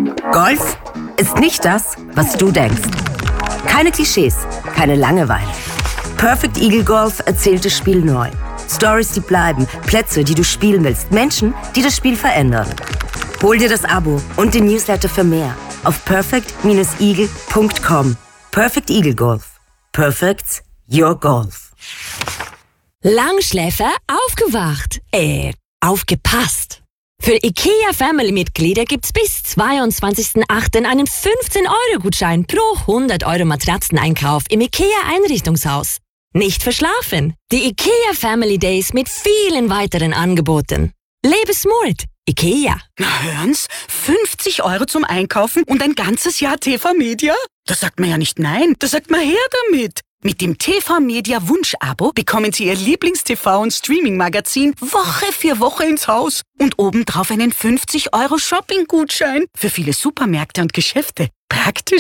Golf ist nicht das, was du denkst. Keine Klischees, keine Langeweile. Perfect Eagle Golf erzählt das Spiel neu. Stories, die bleiben, Plätze, die du spielen willst, Menschen, die das Spiel verändern. Hol dir das Abo und den Newsletter für mehr auf perfect-eagle.com. Perfect Eagle Golf. Perfect's your golf. Langschläfer aufgewacht. Aufgepasst. Für IKEA-Family-Mitglieder gibt's bis 22.08. einen 15-Euro-Gutschein pro 100-Euro-Matratzeneinkauf im IKEA-Einrichtungshaus. Nicht verschlafen. Die IKEA Family Days mit vielen weiteren Angeboten. Lebe smart. IKEA. Na hören's, 50 Euro zum Einkaufen und ein ganzes Jahr TV-Media? Da sagt man ja nicht nein, da sagt man her damit. Mit dem TV-Media Wunsch-Abo bekommen Sie Ihr Lieblings-TV- und Streaming-Magazin Woche für Woche ins Haus und obendrauf einen 50 Euro Shopping-Gutschein für viele Supermärkte und Geschäfte. Praktisch.